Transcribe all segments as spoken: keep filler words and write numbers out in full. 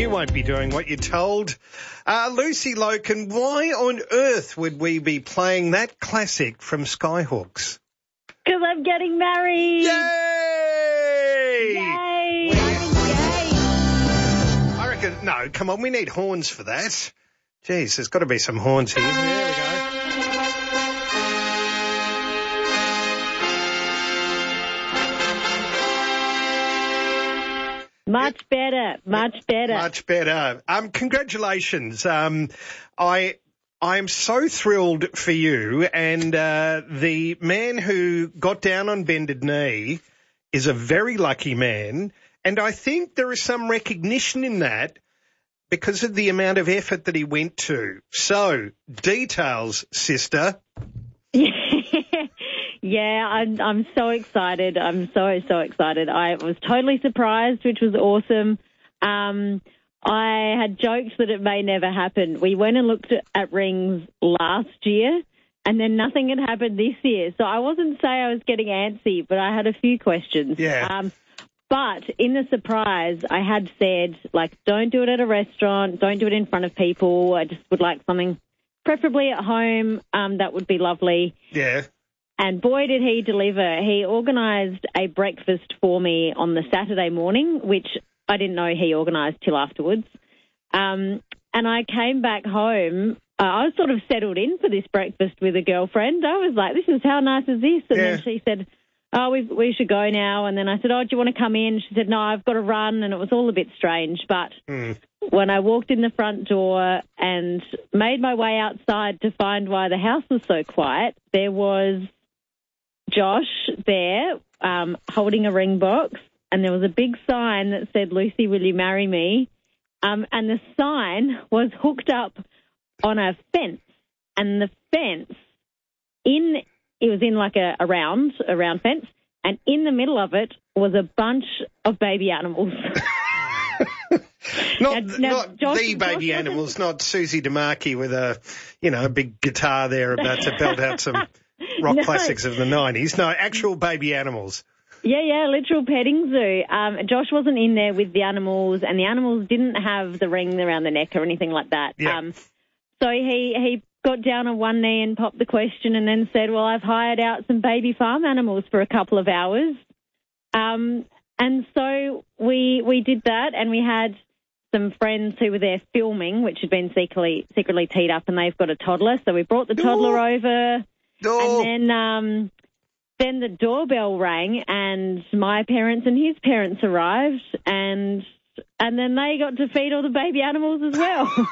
you won't be doing what you're told. Uh, Lucy Loken, why on earth would we be playing that classic from Skyhawks? Because I'm getting married. Yay! Yay! We- I'm engaged. I reckon, no, come on, we need horns for that. Jeez, there's got to be some horns here. There we go. Much better, much better. Much better. Um, congratulations. Um, I I am so thrilled for you, and uh, the man who got down on bended knee is a very lucky man, and I think there is some recognition in that because of the amount of effort that he went to. So, details, sister. Yeah, I'm, I'm so excited. I'm so, so excited. I was totally surprised, which was awesome. Um, I had joked that it may never happen. We went and looked at, at rings last year, and then nothing had happened this year. So I wasn't saying I was getting antsy, but I had a few questions. Yeah. Um, but in the surprise, I had said, like, don't do it at a restaurant. Don't do it in front of people. I just would like something preferably at home. Um, that would be lovely. Yeah. And boy, did he deliver. He organised a breakfast for me on the Saturday morning, which I didn't know he organised till afterwards. Um, and I came back home. Uh, I was sort of settled in for this breakfast with a girlfriend. I was like, this is how nice is this? And Yeah. then she said, oh, we we should go now. And then I said, oh, do you want to come in? She said, no, I've got to run. And it was all a bit strange. But Mm. when I walked in the front door and made my way outside to find why the house was so quiet, there was Josh there um, holding a ring box, and there was a big sign that said, Lucy, will you marry me? Um, and the sign was hooked up on a fence, and the fence, in it was in like a, a round, a round fence, and in the middle of it was a bunch of baby animals. Not, Now- now, not Josh- the baby Josh animals, not Susie DeMarchi with a, you know, a big guitar there about to belt out some rock No. classics of the nineties. No, actual baby animals. Yeah, yeah, literal petting zoo. Um, Josh wasn't in there with the animals, and the animals didn't have the ring around the neck or anything like that. Yeah. Um, so he, he got down on one knee and popped the question and then said, well, I've hired out some baby farm animals for a couple of hours. Um, and so we we did that, and we had some friends who were there filming, which had been secretly secretly teed up, and they've got a toddler. So we brought the toddler Oh. over, Oh, and then um, then the doorbell rang, and my parents and his parents arrived, and and then they got to feed all the baby animals as well.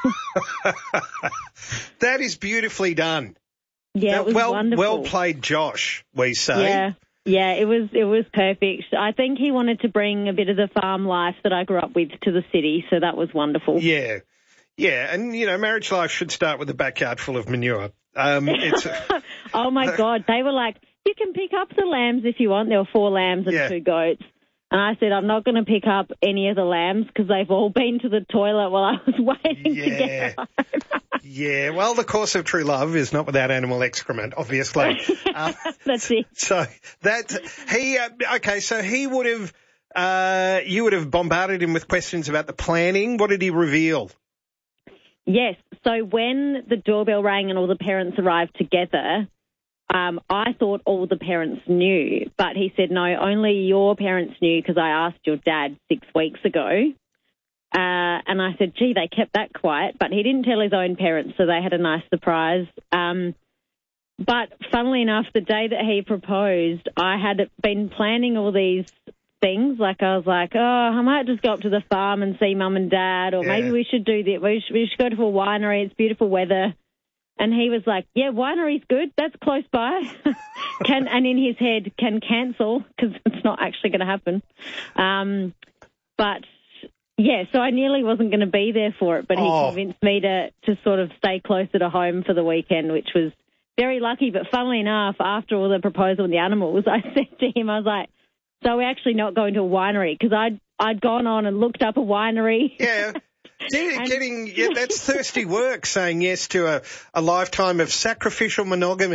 that is beautifully done. Yeah, That- it was well, wonderful. well played, Josh, we say. Yeah, yeah, it was it was perfect. I think he wanted to bring a bit of the farm life that I grew up with to the city, so that was wonderful. Yeah. Yeah, and, you know, marriage life should start with a backyard full of manure. Um, it's Oh, my God. They were like, you can pick up the lambs if you want. There were four lambs and Yeah. two goats. And I said, I'm not going to pick up any of the lambs because they've all been to the toilet while I was waiting to Yeah. get home. Yeah, well, the course of true love is not without animal excrement, obviously. uh, That's it. so that he, uh, okay, so he would have, uh, you would have bombarded him with questions about the planning. What did he reveal? Yes. So when the doorbell rang and all the parents arrived together, um, I thought all the parents knew. But he said, no, only your parents knew because I asked your dad six weeks ago. Uh, and I said, gee, they kept that quiet. But he didn't tell his own parents, so they had a nice surprise. Um, but funnily enough, the day that he proposed, I had been planning all these things. Like I was like, oh, I might just go up to the farm and see mum and dad, or Yeah. maybe we should do that. We should, we should go to a winery. It's beautiful weather. And he was like, yeah, winery's good. That's close by. can And in his head, can cancel because it's not actually going to happen. Um, but, yeah, so I nearly wasn't going to be there for it, but he Oh. convinced me to, to sort of stay closer to home for the weekend, which was very lucky. But funnily enough, after all the proposal and the animals, I said to him, I was like, so we're actually not going to a winery because I'd, I'd gone on and looked up a winery. Yeah. Getting, And- getting yeah, that's thirsty work, saying yes to a, a lifetime of sacrificial monogamy.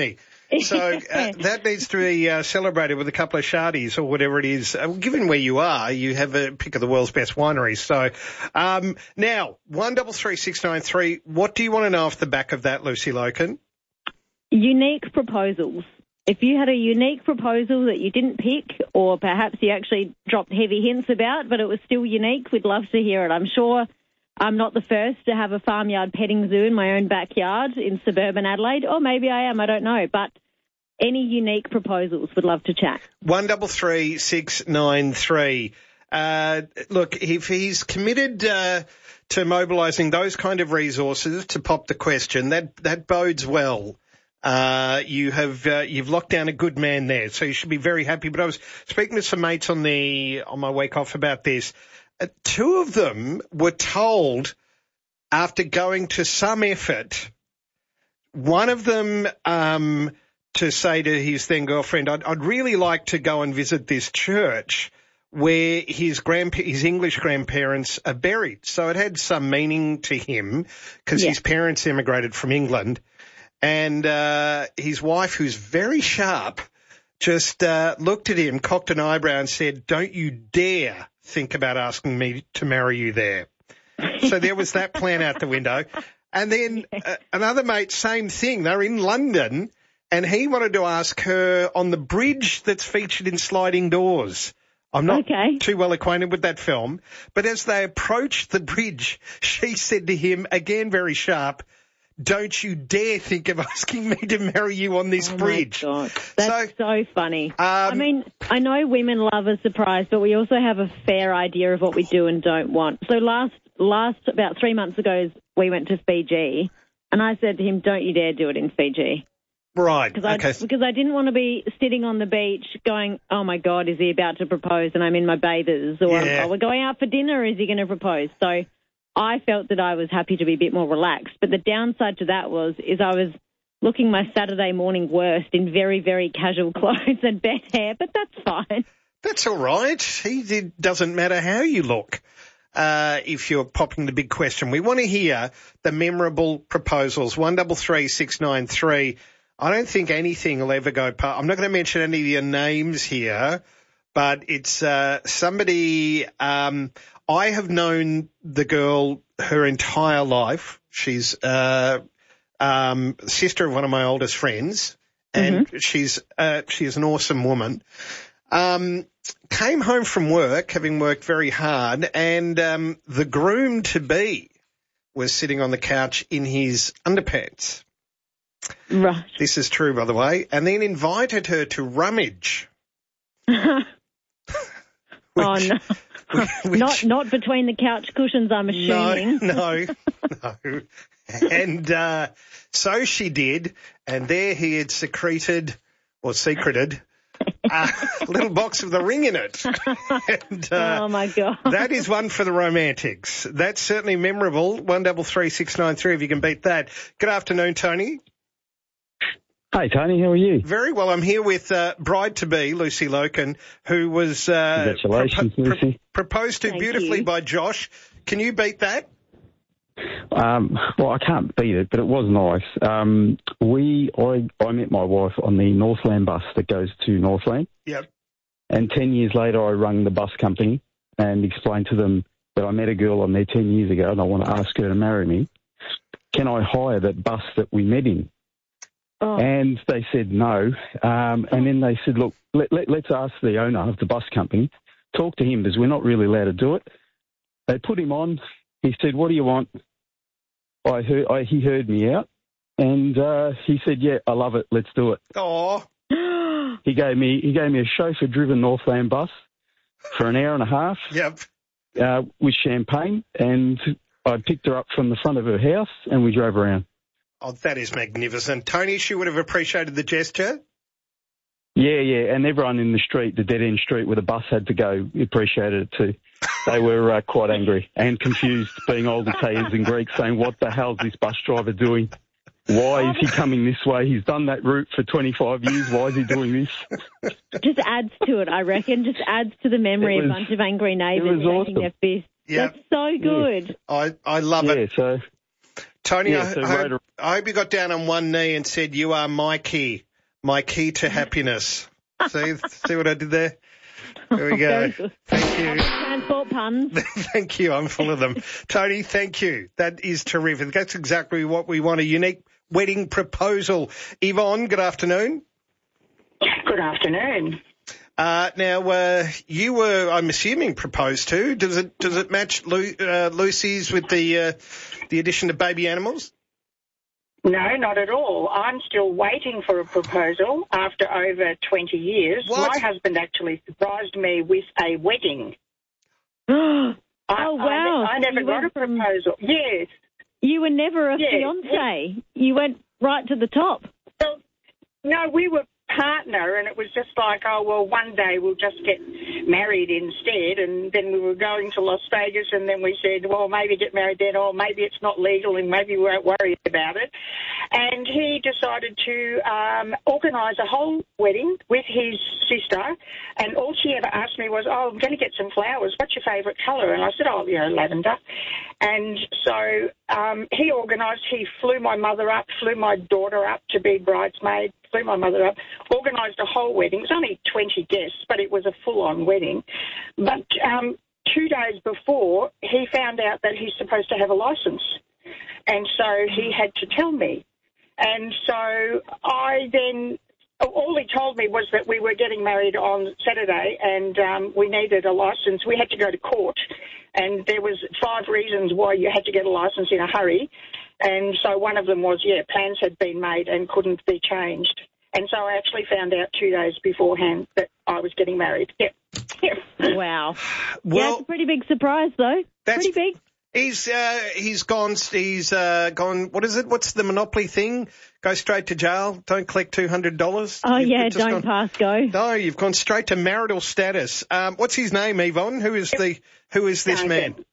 So uh, that needs to be uh, celebrated with a couple of shardies or whatever it is. Uh, given where you are, you have a pick of the world's best wineries. So um, now, one double three six nine three, what do you want to know off the back of that, Lucy Loken? Unique proposals. If you had a unique proposal that you didn't pick, or perhaps you actually dropped heavy hints about, but it was still unique, we'd love to hear it. I'm sure I'm not the first to have a farmyard petting zoo in my own backyard in suburban Adelaide, or maybe I am, I don't know. But any unique proposals, would love to chat. One double three six nine three. Uh, look, if he's committed uh, to mobilising those kind of resources to pop the question, that that bodes well. Uh, you have, uh, you've locked down a good man there, so you should be very happy. But I was speaking to some mates on the, on my week off about this. Uh, two of them were told after going to some effort, one of them, um, to say to his then girlfriend, I'd, I'd really like to go and visit this church where his grand, his English grandparents are buried. So it had some meaning to him because Yeah. his parents emigrated from England. And uh, his wife, who's very sharp, just uh, looked at him, cocked an eyebrow and said, don't you dare think about asking me to marry you there. So there was that plan out the window. And then uh, another mate, same thing. They're in London and he wanted to ask her on the bridge that's featured in Sliding Doors. I'm not Okay. too well acquainted with that film. But as they approached the bridge, she said to him, again very sharp, don't you dare think of asking me to marry you on this Oh bridge. My God. That's so, so funny. Um, I mean, I know women love a surprise, but we also have a fair idea of what we do and don't want. So last, last about three months ago, we went to Fiji, and I said to him, don't you dare do it in Fiji. Right, Cause okay. I, because I didn't want to be sitting on the beach going, oh, my God, is he about to propose and I'm in my bathers? Or, Yeah. oh, we're going out for dinner, is he going to propose? So I felt that I was happy to be a bit more relaxed. But the downside to that was is I was looking my Saturday morning worst in very, very casual clothes and bed hair, but that's fine. That's all right. He did, doesn't matter how you look. Uh, if you're popping the big question, we want to hear the memorable proposals. One double three six nine three. I don't think anything will ever go past. I'm not going to mention any of your names here, but it's uh, somebody. Um, I have known the girl her entire life. She's uh, um, sister of one of my oldest friends, and mm-hmm. she's uh, she's an awesome woman. Um, came home from work, having worked very hard, and um, the groom-to-be was sitting on the couch in his underpants. Right. This is true, by the way, and then invited her to rummage. which, oh, no. which, not not between the couch cushions, I'm assuming. No, no, no. And uh, so she did, and there he had secreted, or secreted, a little box with a ring in it. And, uh, oh, my God. That is one for the romantics. That's certainly memorable. One double three six nine three if you can beat that. Good afternoon, Tony. Hey, Tony, how are you? Very well. I'm here with uh, bride-to-be, Lucy Loken, who was uh, Congratulations, propo- Lucy. Pro- proposed to Thank beautifully you. by Josh. Can you beat that? Um, well, I can't beat it, but it was nice. Um, we, I, I met my wife on the Northland bus that goes to Northland. Yep. And ten years later, I rang the bus company and explained to them that I met a girl on there ten years ago and I want to ask her to marry me. Can I hire that bus that we met in? Oh. And they said no. Um, and then they said, look, let, let, let's ask the owner of the bus company, talk to him because we're not really allowed to do it. They put him on. He said, what do you want? I heard, I, he heard me out. And uh, he said, yeah, I love it. Let's do it. Oh. He gave me he gave me a chauffeur-driven Northland bus for an hour and a half. Yep. Uh, with champagne. And I picked her up from the front of her house and we drove around. Oh, that is magnificent. Tony, she would have appreciated the gesture. Yeah, yeah, and everyone in the street, the dead-end street where the bus had to go, appreciated it too. They were uh, quite angry and confused, being old Italians and Greeks, saying, what the hell's this bus driver doing? Why is he coming this way? He's done that route for twenty-five years. Why is he doing this? Just adds to it, I reckon. Just adds to the memory was, of a bunch of angry neighbours it was shaking awesome. their fists. Yep. That's so good. Yeah. I, I love Yeah, it. so... Tony, Yeah, I, so I, hope, Rhoda- I hope you got down on one knee and said, you are my key, My key to happiness. See, see what I did there? There we go. Very good. Thank you. Transport puns. Thank you. I'm full of them. Tony, thank you. That is terrific. That's exactly what we want, a unique wedding proposal. Yvonne, good afternoon. Good afternoon. Uh, now, uh, you were, I'm assuming, proposed to. Does it does it match Lu- uh, Lucy's with the uh, the addition of baby animals? No, not at all. I'm still waiting for a proposal after over twenty years. What? My husband actually surprised me with a wedding. Oh, I, wow. I, I never You got a went from- proposal. Yes. You were never a Yeah. fiancé. You went right to the top. Well, no, we were partner, and it was just like, oh, well, one day we'll just get married instead. And then we were going to Las Vegas, and then we said, well, maybe get married then, or maybe it's not legal, and maybe we won't worry about it. And he decided to um, organise a whole wedding with his sister, and all she ever asked me was, oh, I'm going to get some flowers. What's your favourite colour? And I said, oh, you know, lavender. And so um, he organised, he flew my mother up, flew my daughter up to be bridesmaid, flew my mother up, organised a whole wedding. It was only twenty guests, but it was a full-on wedding. But um, two days before, he found out that he's supposed to have a licence. And so he had to tell me. And so I then, all he told me was that we were getting married on Saturday and um, we needed a licence. We had to go to court, and there was five reasons why you had to get a licence in a hurry. And so one of them was, yeah, plans had been made and couldn't be changed. And so I actually found out two days beforehand that I was getting married. Yeah. Yeah. Wow. Well, yeah, it's a pretty big surprise, though. That's- Pretty big. He's uh, he's gone. He's uh, gone. What is it? What's the Monopoly thing? Go straight to jail. Don't collect two hundred dollars. Oh, You've yeah, just don't gone, pass go. No, you've gone straight to marital status. Um, what's his name, Yvonne? Who is the who is this Duncan. man?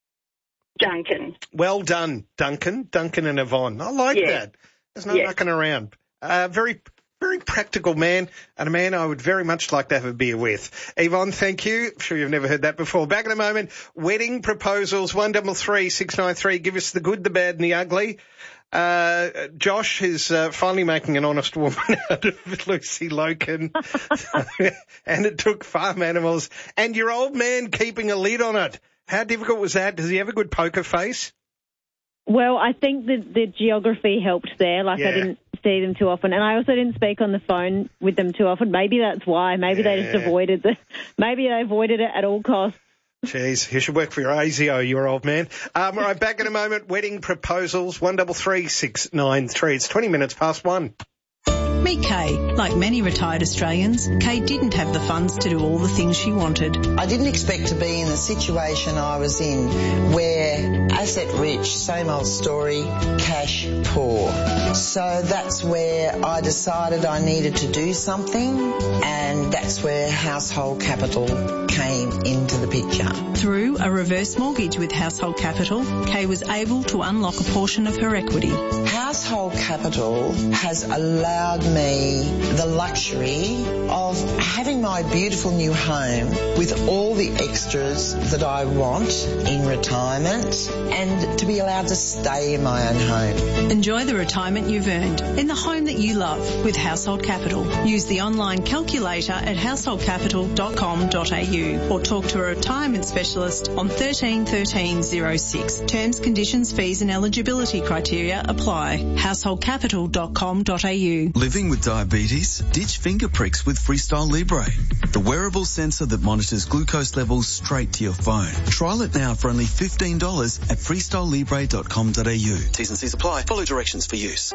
Duncan. Well done, Duncan. Duncan and Yvonne. I like Yeah. that. There's no Yeah. mucking around. Uh, very. Very practical man, and a man I would very much like to have a beer with. Yvonne, thank you. I'm sure you've never heard that before. Back in a moment. Wedding proposals, one double three six nine three. Give us the good, the bad, and the ugly. Uh, Josh is uh, finally making an honest woman out of Lucy Loken. And it took farm animals and your old man keeping a lid on it. How difficult was that? Does he have a good poker face? Well, I think that the geography helped there. Like, Yeah. I didn't see them too often. And I also didn't speak on the phone with them too often. Maybe that's why. Maybe they just Yeah. avoided the, maybe they avoided it at all costs. Jeez, you should work for your A S I O, your old man. Um, all right, back in a moment. Wedding proposals, one double three six nine three. It's twenty minutes past one. Meet Kay. Like many retired Australians, Kay didn't have the funds to do all the things she wanted. I didn't expect to be in the situation I was in, where asset rich, same old story, cash poor. So that's where I decided I needed to do something, and that's where Household Capital came into the picture. Through a reverse mortgage with Household Capital, Kay was able to unlock a portion of her equity. Household Capital has allowed me the luxury of having my beautiful new home with all the extras that I want in retirement, and to be allowed to stay in my own home. Enjoy the retirement you've earned in the home that you love with Household Capital. Use the online calculator at household capital dot com dot a u or talk to a retirement specialist on thirteen thirteen oh six. Terms, conditions, fees and eligibility criteria apply. household capital dot com dot a u. Living with diabetes? Ditch finger pricks with Freestyle Libre, the wearable sensor that monitors glucose levels straight to your phone. Trial it now for only fifteen dollars at freestyle libre dot com dot a u. T's and C's apply. Follow directions for use.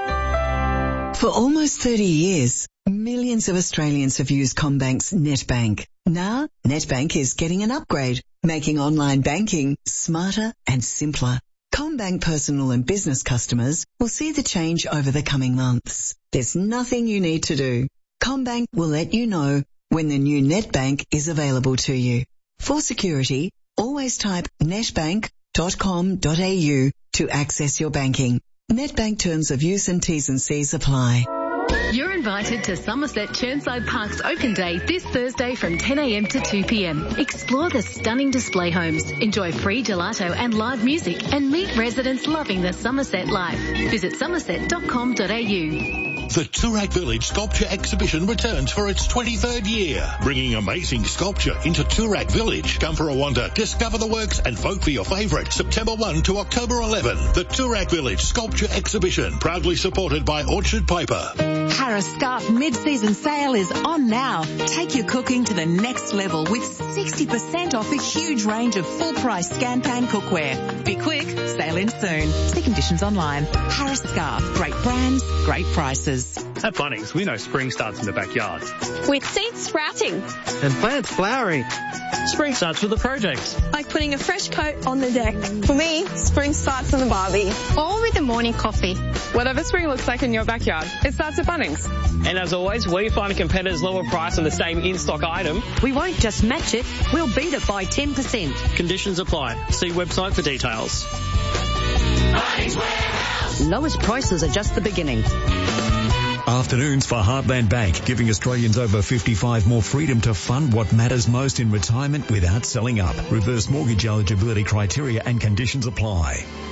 For almost thirty years, millions of Australians have used CommBank's NetBank. Now, NetBank is getting an upgrade, making online banking smarter and simpler. CommBank personal and business customers will see the change over the coming months. There's nothing you need to do. CommBank will let you know when the new NetBank is available to you. For security, always type netbank dot com dot a u to access your banking. NetBank terms of use and T's and C's apply. You're invited to Somerset Chirnside Park's Open Day this Thursday from ten a m to two p m. Explore the stunning display homes, enjoy free gelato and live music, and meet residents loving the Somerset life. Visit somerset dot com dot a u. The Toorak Village Sculpture Exhibition returns for its twenty-third year, bringing amazing sculpture into Toorak Village. Come for a wander, discover the works and vote for your favourite. September first to October eleventh. The Toorak Village Sculpture Exhibition, proudly supported by Orchard Paper. Harris Scarf mid-season sale is on now. Take your cooking to the next level with sixty percent off a huge range of full-price scan pan cookware. Be quick, sale in soon. See conditions online. Harris Scarf, great brands, great prices. At Bunnings, we know spring starts in the backyard. With seeds sprouting. And plants flowering. Spring starts with a project. Like putting a fresh coat on the deck. For me, spring starts on the barbie. Or with a morning coffee. Whatever spring looks like in your backyard, it starts at Bunnings. And as always, we find a competitor's lower price on the same in-stock item. We won't just match it, we'll beat it by ten percent. Conditions apply. See website for details. Bunnings Warehouse. Lowest prices are just the beginning. Afternoons for Heartland Bank, giving Australians over fifty-five more freedom to fund what matters most in retirement without selling up. Reverse mortgage eligibility criteria and conditions apply.